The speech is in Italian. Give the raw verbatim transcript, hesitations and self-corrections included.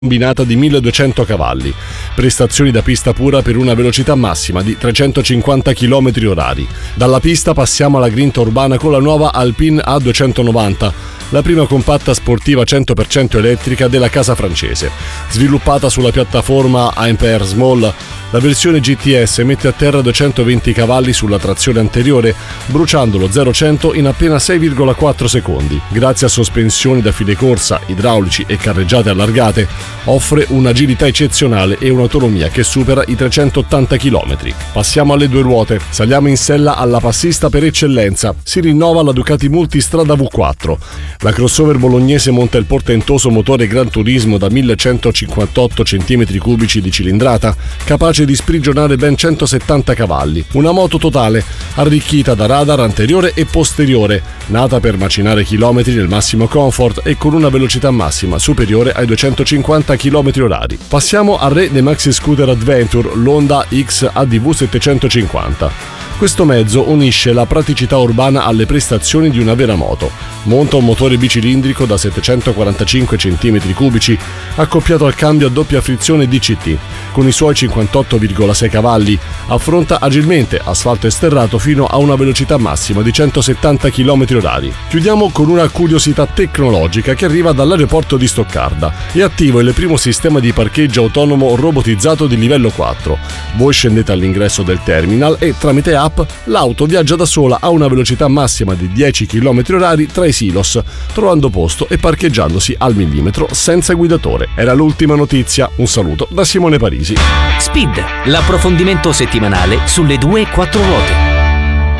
combinata di milleduecento cavalli, prestazioni da pista pura per una velocità massima di trecentocinquanta chilometri orari. Dalla pista passiamo alla grinta urbana con la nuova Alpine A duecentonovanta, la prima compatta sportiva cento per cento elettrica della casa francese. Sviluppata sulla piattaforma Ampere Small, la versione G T S mette a terra duecentoventi cavalli sulla trazione anteriore, bruciando lo zero cento in appena sei virgola quattro secondi. Grazie a sospensioni da file corsa, idraulici e carreggiate allargate, offre un'agilità eccezionale e un'autonomia che supera i trecentottanta chilometri. Passiamo alle due ruote. Saliamo in sella alla passista per eccellenza. Si rinnova la Ducati Multistrada V quattro. La crossover bolognese monta il portentoso motore Gran Turismo da millecentocinquantotto centimetri cubici di cilindrata, capace di sprigionare ben centosettanta cavalli. Una moto totale, arricchita da radar anteriore e posteriore, nata per macinare chilometri nel massimo comfort e con una velocità massima superiore ai duecentocinquanta chilometri orari. Passiamo al re dei maxi scooter adventure, l'Honda X A D V settecentocinquanta. Questo mezzo unisce la praticità urbana alle prestazioni di una vera moto. Monta un motore bicilindrico da settecentoquarantacinque centimetri cubici, accoppiato al cambio a doppia frizione D C T. Con i suoi cinquantotto virgola sei cavalli, affronta agilmente asfalto e sterrato fino a una velocità massima di centosettanta chilometri orari. Chiudiamo con una curiosità tecnologica che arriva dall'aeroporto di Stoccarda. È attivo il primo sistema di parcheggio autonomo robotizzato di livello quattro. Voi scendete all'ingresso del terminal e tramite app l'auto viaggia da sola a una velocità massima di dieci chilometri orari tra i silos, trovando posto e parcheggiandosi al millimetro senza guidatore. Era l'ultima notizia. Un saluto da Simone Parisi. Speed, l'approfondimento settimanale sulle due e quattro ruote.